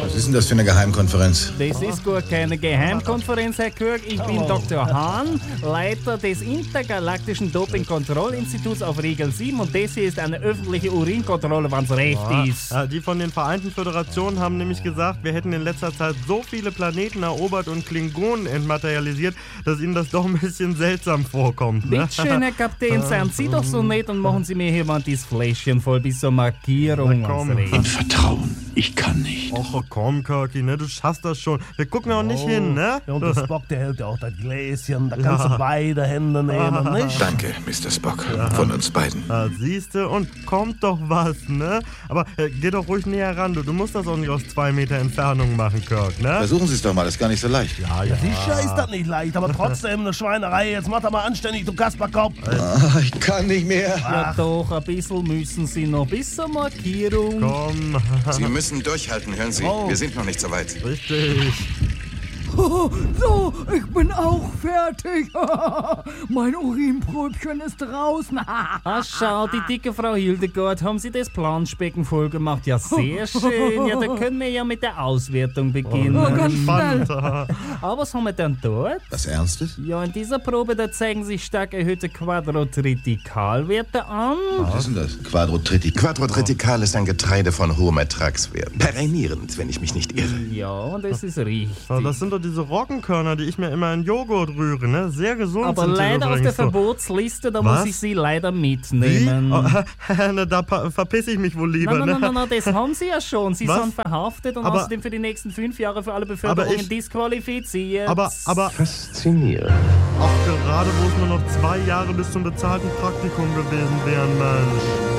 Was ist denn das für eine Geheimkonferenz? Das ist gar keine Geheimkonferenz, Herr Kürk. Ich bin Dr. Hahn, Leiter des Intergalaktischen Dopingkontrollinstituts auf Riegel 7 und das hier ist eine öffentliche Urinkontrolle, wenn's recht ist. Ja, die von den Vereinten Föderationen haben nämlich gesagt, wir hätten in letzter Zeit so viele Planeten erobert und Klingonen entmaterialisiert, dass ihnen das doch ein bisschen seltsam vorkommt. Ne? Bitteschön, Herr Kapitän, seien Sie doch so nett und machen Sie mir hier mal dieses Fläschchen voll bis zur Markierung. Na komm. In Vertrauen. Ich kann nicht. Och komm, Kirky, ne, du schaffst das schon. Wir gucken auch nicht hin, ne? Ja, und der Spock, der hält ja auch das Gläschen. Da kannst du beide Hände nehmen, nicht? Danke, Mr. Spock. Von uns beiden. Ja, siehste, und kommt doch was, ne? Aber geh doch ruhig näher ran, du musst das auch nicht aus 2 Meter Entfernung machen, Kirk, ne? Versuchen Sie es doch mal, das ist gar nicht so leicht. Ja, sicher ist das nicht leicht, aber trotzdem eine Schweinerei. Jetzt mach doch mal anständig, du Kasperkopf. Ich kann nicht mehr. Ja doch, ein bisschen müssen Sie noch bis zur Markierung. Komm, Sie müssen durchhalten, hören Sie. Wir sind noch nicht so weit. richtig. So, ich bin auch fertig. Mein Urinpröbchen ist draußen. Ah, schau, die dicke Frau Hildegard, haben Sie das Planschbecken voll gemacht? Ja, sehr schön. Ja, da können wir ja mit der Auswertung beginnen. Ganz schnell. Aber was haben wir denn dort? Was Ernstes? Ja, in dieser Probe, da zeigen sich stark erhöhte Quadrotritikalwerte an. Was ist denn das? Quadrotritik. Quadrotritikal ist ein Getreide von hohem Ertragswert. Perennierend, wenn ich mich nicht irre. Ja, das ist richtig. Ja, das sind doch diese Roggenkörner, die ich mir immer in Joghurt rühre, ne? Sehr gesund Aber sind die leider auf der übrigens so. Verbotsliste, da Was? muss ich Sie leider Wie? mitnehmen. Oh, na, da verpiss ich mich wohl lieber, Nein, das haben Sie ja schon. Sie Was? sind verhaftet und Aber- außerdem für die nächsten 5 Jahre für alle Beförderungen ich- disqualifiziert. Aber, Faszinierend. auch gerade wo es nur noch 2 Jahre bis zum bezahlten Praktikum gewesen wären, Mensch.